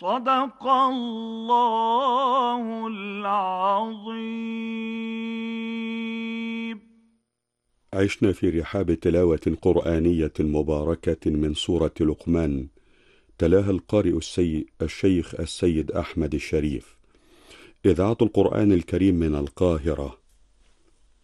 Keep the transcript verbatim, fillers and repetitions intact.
صدق الله العظيم. عشنا في رحاب تلاوة قرآنية مباركة من سورة لقمان، تلاها القارئ السي... الشيخ السيد أحمد الشريف. إذاعة القرآن الكريم من القاهرة